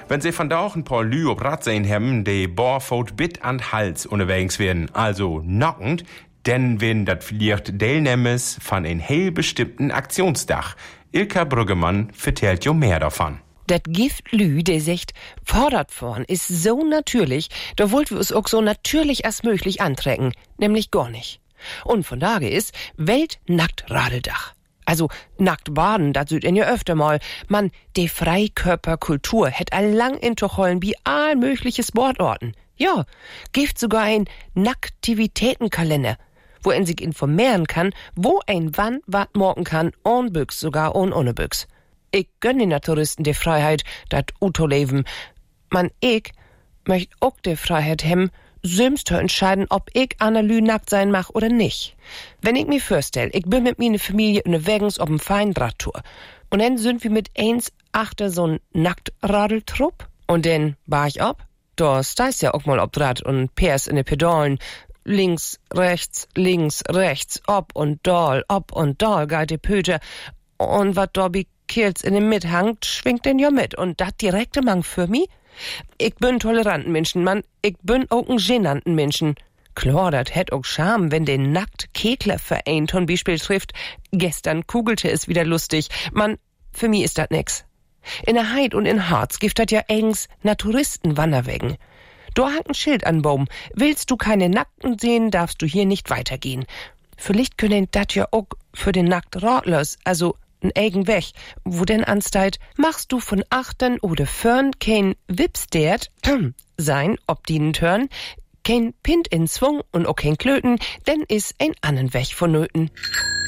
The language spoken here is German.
Wenn sie von da auch ein paar Lü ob Rad sehen haben, die barfoot bit an Hals unterwegs werden, also nackend, dann werden das vielleicht Teilnehmers von einem heel bestimmten Aktionsdach. Ilka Brüggemann vertellt jo mehr davon. Das Gift Lü, der sagt, fordert vorn ist so natürlich, da wollt wir es auch so natürlich als möglich antrecken, nämlich gar nicht. Und von daher ist Weltnacktradeldach. Also nackt baden, das süd in ja öfter mal. Man, die Freikörperkultur hätt allang in Tochollen wie all mögliche Sportorten. Ja, gibt sogar ein Nacktivitätenkalender, wo en sich informieren kann, wo ein wann wat morgen kann, ohne Büchs, sogar ohne Büchs. Ich gönn den Touristen die Freiheit, dat Uto leben. Man, ich möcht auch die Freiheit hem, selbst zu entscheiden, ob ich analy nackt sein mach oder nicht. Wenn ich mir vorstell, ich bin mit meine Familie unterwegs auf einem feinen Radtour. Und dann sind wir mit eins achter so'n Nacktradeltrupp. Und dann bar ich ab. Da steigst ja auch mal ob Rad und Pers in de Pedalen. Links, rechts, ob und dal, geht die Pöte. Und wat da bi Kiels in dem mithangt, schwingt den ja mit. Und dat direkte Mang für mi? Ich bin toleranten Menschen, Mann. Ich bin auch ein genannten Menschen. Klar, dat hätt auch Charme, wenn den nackt Keklerverein zum Beispiel trifft. Gestern kugelte es wieder lustig. Mann, für mi ist dat nix. In der Heid und in Harz gibt dat ja eigens Naturistenwanderwegen. Da hangt ein Schild an Baum. Willst du keine Nackten sehen, darfst du hier nicht weitergehen. Vielleicht können dat ja auch für den Nacktradlers, also ein eigen Weg, wo denn ansteit, machst du von achtern oder fern kein Wipstert sein, ob dienen turn, kein Pint in Zwung und auch kein Klöten, denn is ein annen Weg vonnöten.